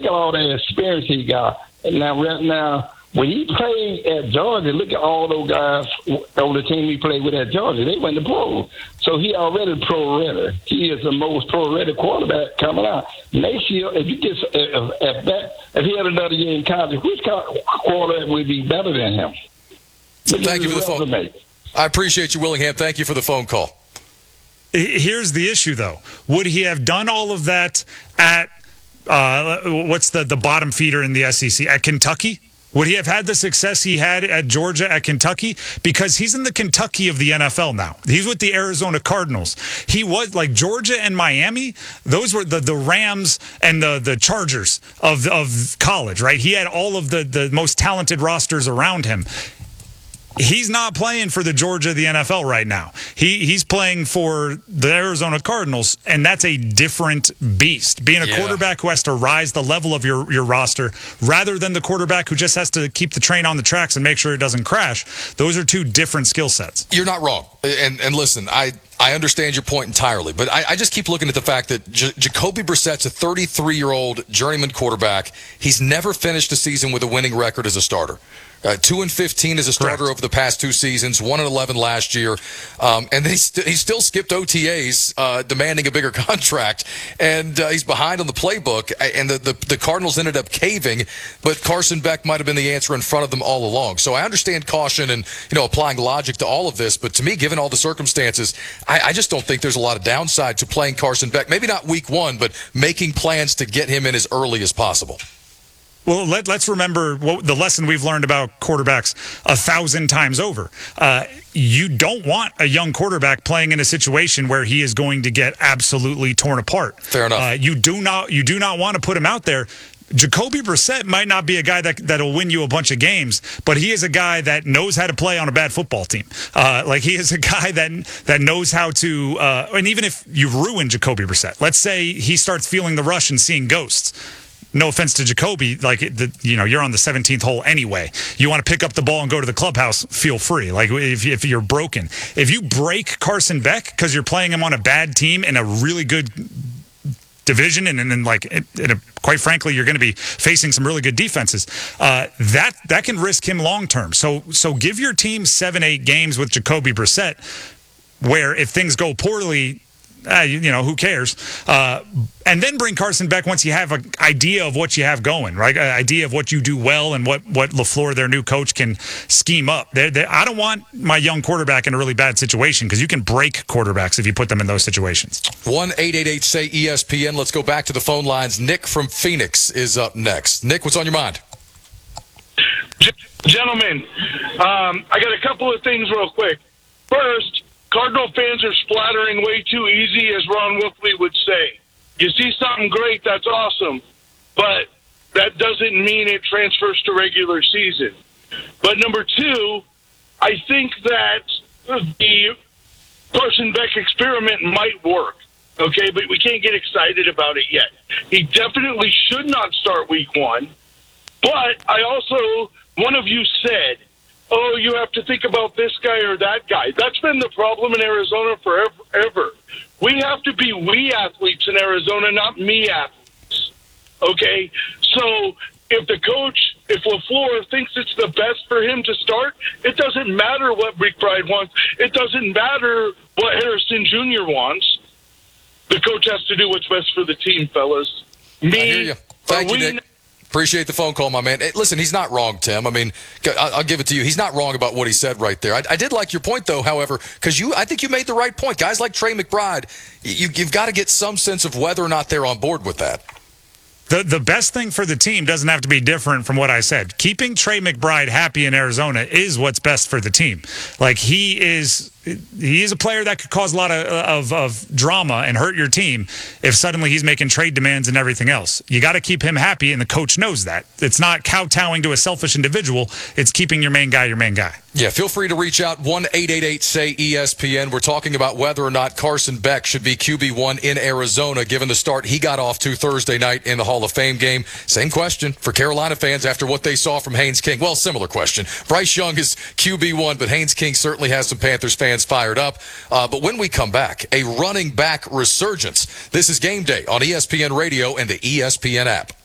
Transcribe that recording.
at all that experience he got. And now, when he played at Georgia, look at all those guys on the team he played with at Georgia. They went to pro. So he already pro-ready. He is the most pro-ready quarterback coming out. Next year, if he had another year in college, which quarterback would be better than him? Thank you for the phone. I appreciate you, Willingham. Thank you for the phone call. Here's the issue, though. Would he have done all of that at what's the bottom feeder in the SEC, at Kentucky? Would he have had the success he had at Georgia, at Kentucky? Because he's in the Kentucky of the NFL now. He's with the Arizona Cardinals. He was like Georgia and Miami. Those were the Rams and the Chargers of college, right? He had all of the most talented rosters around him. He's not playing for the Georgia of the NFL right now. He's playing for the Arizona Cardinals, and that's a different beast. Being a quarterback who has to rise the level of your roster rather than the quarterback who just has to keep the train on the tracks and make sure it doesn't crash. Those are two different skill sets. You're not wrong. And listen, I understand your point entirely, but I just keep looking at the fact that Jacoby Brissett's a 33-year-old journeyman quarterback. He's never finished a season with a winning record as a starter. 2-15 as a starter over the past 2 seasons, 1-11 last year, and then he still skipped OTAs, demanding a bigger contract, and he's behind on the playbook. And the Cardinals ended up caving, but Carson Beck might have been the answer in front of them all along. So I understand caution and applying logic to all of this, but to me, given all the circumstances, I just don't think there's a lot of downside to playing Carson Beck. Maybe not week 1, but making plans to get him in as early as possible. Well, let's remember the lesson we've learned about quarterbacks 1,000 times over. You don't want a young quarterback playing in a situation where he is going to get absolutely torn apart. Fair enough. You do not want to put him out there. Jacoby Brissett might not be a guy that'll win you a bunch of games, but he is a guy that knows how to play on a bad football team. He is a guy that knows how to. And even if you ruin Jacoby Brissett, let's say he starts feeling the rush and seeing ghosts. No offense to Jacoby, you're on the 17th hole anyway. You want to pick up the ball and go to the clubhouse, feel free. Like, if you're broken. If you break Carson Beck because you're playing him on a bad team in a really good division, and quite frankly, you're going to be facing some really good defenses, that can risk him long term. So give your team 7-8 games with Jacoby Brissett, where if things go poorly, who cares? And then bring Carson Beck once you have an idea of what you have going, right? An idea of what you do well and what LaFleur, their new coach, can scheme up. I don't want my young quarterback in a really bad situation, because you can break quarterbacks if you put them in those situations. 1-888-SAY-ESPN. Let's go back to the phone lines. Nick from Phoenix is up next. Nick, what's on your mind? Gentlemen, I got a couple of things real quick. First, Cardinal fans are splattering way too easy, as Ron Wolfley would say. You see something great, that's awesome, but that doesn't mean it transfers to regular season. But number two, I think that the Carson Beck experiment might work, okay? But we can't get excited about it yet. He definitely should not start week 1. But one of you said, you have to think about this guy or that guy. That's been the problem in Arizona forever. We have to be we athletes in Arizona, not me athletes. Okay? So if LaFleur thinks it's the best for him to start, it doesn't matter what McBride wants. It doesn't matter what Harrison Jr. wants. The coach has to do what's best for the team, fellas. I hear you. Thank you, Nick. Appreciate the phone call, my man. Hey, listen, he's not wrong, Tim. I mean, I'll give it to you. He's not wrong about what he said right there. I did like your point, though, however, because I think you made the right point. Guys like Trey McBride, you've got to get some sense of whether or not they're on board with that. The best thing for the team doesn't have to be different from what I said. Keeping Trey McBride happy in Arizona is what's best for the team. Like, he is a player that could cause a lot of drama and hurt your team if suddenly he's making trade demands and everything else. You got to keep him happy, and the coach knows that. It's not kowtowing to a selfish individual. It's keeping your main guy your main guy. Yeah, feel free to reach out, 1-888-SAY-ESPN. We're talking about whether or not Carson Beck should be QB1 in Arizona, given the start he got off to Thursday night in the Hall of Fame game. Same question for Carolina fans after what they saw from Haynes King. Well, similar question. Bryce Young is QB1, but Haynes King certainly has some Panthers fans fired up. But when we come back, a running back resurgence. This is Game Day on ESPN Radio and the ESPN app.